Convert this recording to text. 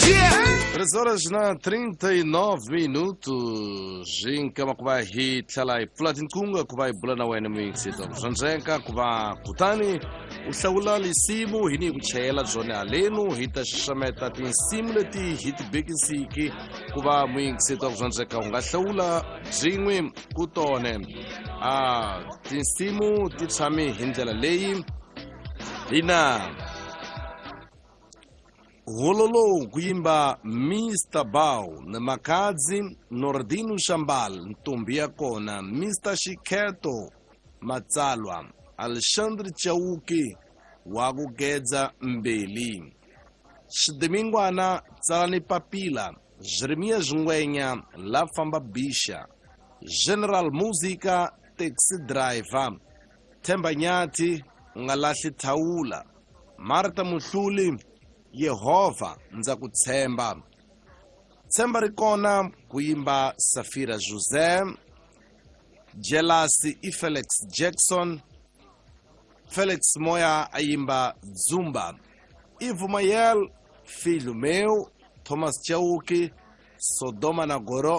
3 horas na 39 minutos. Kama kuva hi thala Platin Kunga kuva bulana wena mwingisito Zanzenka kuva kutani uhlawula lisimu hini kuchela zone alenu hita shameta tinsimu leti hiti bekisiki kuva mwingisito Zanzenka ungahlawula zingwe kutone tinsimu titsami hindlela leyi hina Hololo kuimba Mr. Bao na Makadzi Nordino Shambal Ntumbia Kona Mr. Shiketo Matsalwa Alexandre Chauki Wagugedza Mbeli Shidemingwana Tsalani Papila Jeremias Ngwenya La Famba Bisha General Musica Taxi Driver Tembanyati Ngalashi Taula Marta Muhluli Yehova nza kutsemba tsemba rikona kuimba Safira Jose Jealousy Felix Jackson Felix Moya aimba Zumba Ivo Mayel Filho Meu Thomas Chauki Sodoma na Goro